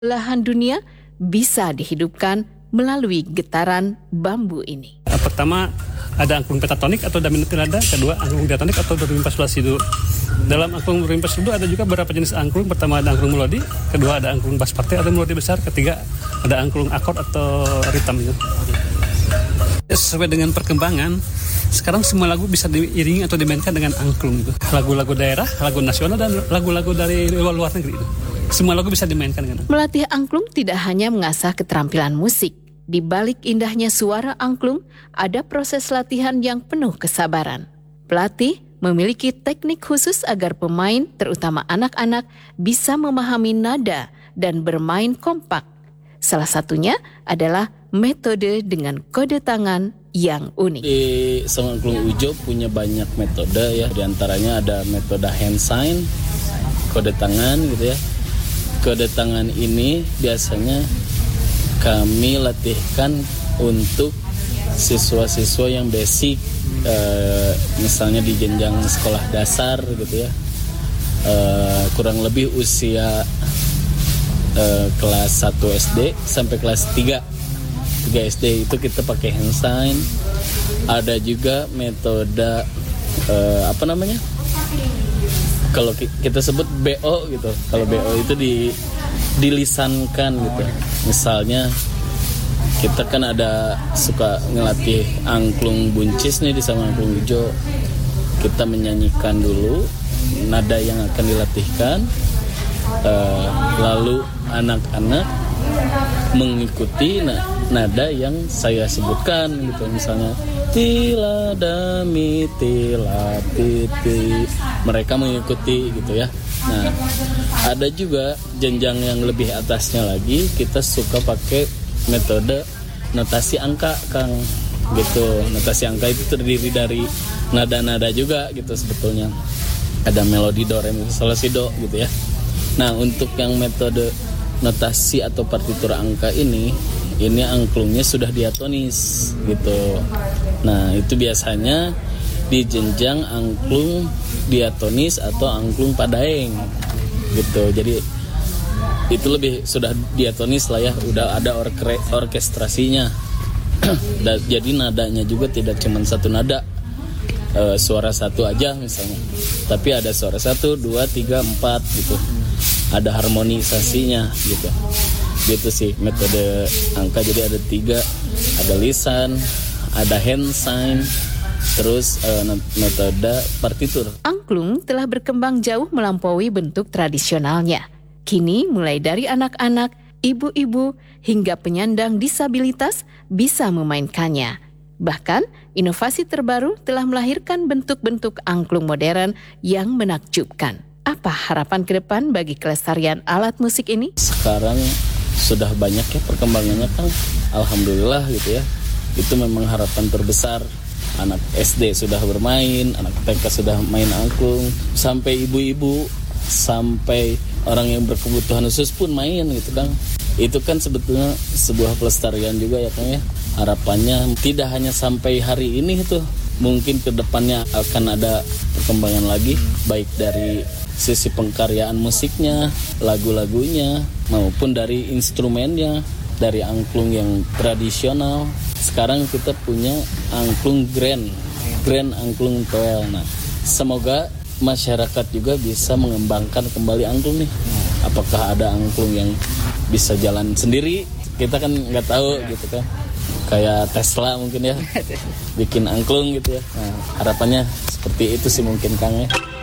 belahan dunia bisa dihidupkan melalui getaran bambu ini. Pertama, ada angklung pentatonik atau dominant-nada, kedua angklung diatonik atau dorimpas plasido. Dalam angklung dorimpas plasido ada juga beberapa jenis angklung. Pertama ada angklung melodi, kedua ada angklung bas parte atau melodi besar, ketiga ada angklung akord atau ritam itu. Sesuai dengan perkembangan, sekarang semua lagu bisa diiringi atau dimainkan dengan angklung itu. Lagu-lagu daerah, lagu nasional dan lagu-lagu dari luar negeri itu. Semua lagu bisa dimainkan dengan angklung. Melatih angklung tidak hanya mengasah keterampilan musik. Di balik indahnya suara angklung, ada proses latihan yang penuh kesabaran. Pelatih memiliki teknik khusus agar pemain, terutama anak-anak, bisa memahami nada dan bermain kompak. Salah satunya adalah metode dengan kode tangan yang unik. Di Song Angklung Ujo punya banyak metode ya. Di antaranya ada metode hand sign, kode tangan gitu ya. Kode tangan ini biasanya kami latihkan untuk siswa-siswa yang basic, misalnya di jenjang sekolah dasar gitu ya, kurang lebih usia kelas 1 SD sampai kelas 3 SD itu kita pakai hand sign. Ada juga metode kalau kita sebut BO gitu. Kalau BO itu dilisankan gitu. Misalnya kita kan ada suka ngelatih angklung buncis nih di sama angklung ujo. Kita menyanyikan dulu nada yang akan dilatihkan, lalu anak-anak mengikuti nada yang saya sebutkan gitu. Misalnya tila dami tila titi, mereka mengikuti gitu ya. Nah, ada juga jenjang yang lebih atasnya lagi, kita suka pakai metode notasi angka, Kang, gitu. Notasi angka itu terdiri dari nada-nada juga gitu sebetulnya. Ada melodi do re mi fa sol la si do gitu ya. Nah, untuk yang metode notasi atau partitur angka ini angklungnya sudah diatonis gitu. Nah, itu biasanya di jenjang angklung diatonis atau angklung padaeng gitu. Jadi itu lebih sudah diatonis lah ya, udah ada orkestrasinya. Jadi nadanya juga tidak cuma satu nada, suara satu aja misalnya, tapi ada suara 1, 2, 3, 4 gitu. Ada harmonisasinya gitu. Gitu sih metode angka. Jadi ada 3, ada lisan, ada hand sign, terus metode partitur. Angklung telah berkembang jauh melampaui bentuk tradisionalnya. Kini mulai dari anak-anak, ibu-ibu, hingga penyandang disabilitas bisa memainkannya. Bahkan, inovasi terbaru telah melahirkan bentuk-bentuk angklung modern yang menakjubkan. Apa harapan ke depan bagi kelestarian alat musik ini? Sekarang sudah banyak ya perkembangannya, Kang. Alhamdulillah gitu ya. Itu memang harapan terbesar. Anak SD sudah bermain, anak TK sudah main angklung, sampai ibu-ibu, sampai orang yang berkebutuhan khusus pun main gitu, Kang. Itu kan sebetulnya sebuah pelestarian juga ya, Kang ya. Harapannya tidak hanya sampai hari ini itu, mungkin ke depannya akan ada perkembangan lagi, baik dari sisi pengkaryaan musiknya, lagu-lagunya, maupun dari instrumennya, dari angklung yang tradisional. Sekarang kita punya angklung grand angklung toel. Nah, semoga masyarakat juga bisa mengembangkan kembali angklung nih. Apakah ada angklung yang bisa jalan sendiri? Kita kan nggak tahu gitu kan. Kayak Tesla mungkin ya, bikin angklung gitu ya. Nah, harapannya seperti itu sih mungkin, Kang ya.